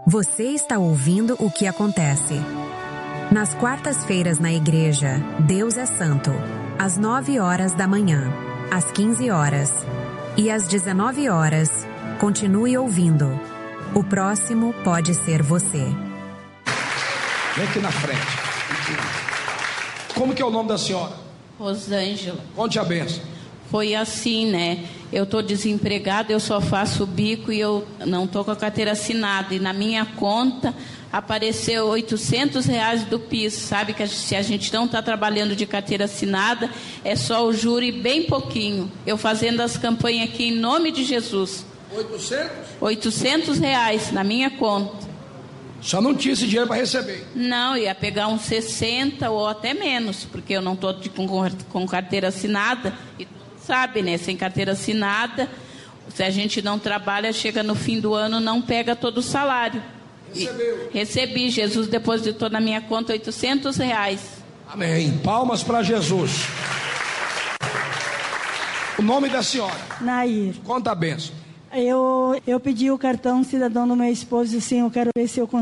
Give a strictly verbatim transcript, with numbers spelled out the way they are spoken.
Você está ouvindo o que acontece. Nas quartas-feiras na igreja, Deus é Santo. Às nove horas da manhã, às quinze horas e às dezenove horas, continue ouvindo. O próximo pode ser você. Vem aqui na frente. Como que é o nome da senhora? Rosângela. Conte a bênção. Foi assim, né? Eu tô desempregada, eu só faço bico e eu não tô com a carteira assinada. E na minha conta apareceu oitocentos reais do PIS. Sabe que se a gente não está trabalhando de carteira assinada, é só o juro e bem pouquinho. Eu fazendo as campanhas aqui em nome de Jesus. oitocentos? oitocentos reais na minha conta. Só não tinha esse dinheiro para receber? Não, ia pegar uns sessenta ou até menos, porque eu não estou com, com carteira assinada. E sabe, né? Sem carteira assinada, se a gente não trabalha, chega no fim do ano, não pega todo o salário. Recebeu? E recebi. Jesus depositou na minha conta oitocentos reais. Amém. Palmas para Jesus. O nome da senhora? Nair. Conta a bênção. Eu, eu pedi o cartão cidadão do meu esposo, assim, eu quero ver se eu consigo.